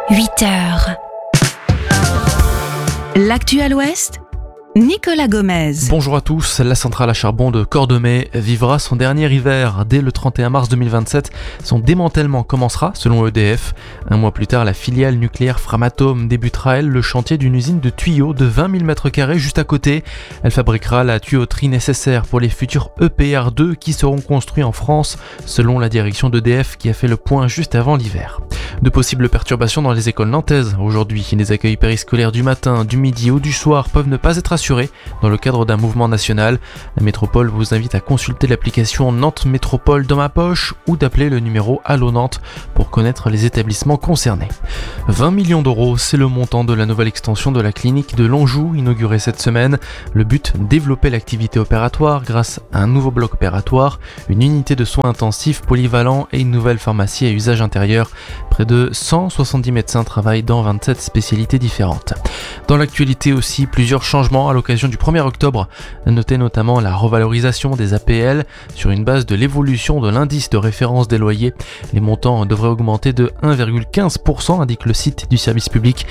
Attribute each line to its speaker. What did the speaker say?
Speaker 1: 8h. L'actu à l'Ouest, Nicolas Gomez.
Speaker 2: Bonjour à tous, la centrale à charbon de Cordemais vivra son dernier hiver. Dès le 31 mars 2027, son démantèlement commencera selon EDF. Un mois plus tard, la filiale nucléaire Framatome débutera, elle, le chantier d'une usine de tuyaux de 20 000 m² juste à côté. Elle fabriquera la tuyauterie nécessaire pour les futurs EPR2 qui seront construits en France, selon la direction d'EDF qui a fait le point juste avant l'hiver. De possibles perturbations dans les écoles nantaises. Aujourd'hui, les accueils périscolaires du matin, du midi ou du soir peuvent ne pas être assurés dans le cadre d'un mouvement national. La métropole vous invite à consulter l'application Nantes Métropole dans ma poche ou d'appeler le numéro Allo Nantes pour connaître les établissements concernés. 20 millions d'euros, c'est le montant de la nouvelle extension de la clinique de Lonjou inaugurée cette semaine. Le but, développer l'activité opératoire grâce à un nouveau bloc opératoire, une unité de soins intensifs polyvalents et une nouvelle pharmacie à usage intérieur. Près de 170 médecins travaillent dans 27 spécialités différentes. Dans l'actualité aussi, plusieurs changements à l'occasion du 1er octobre. Notez notamment la revalorisation des APL sur une base de l'évolution de l'indice de référence des loyers. Les montants devraient augmenter de 1,15%, indique le site du service public.